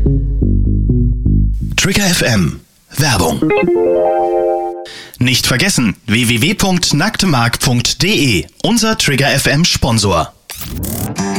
Trigger FM Werbung. Nicht vergessen, www.nacktemark.de, unser Trigger FM Sponsor.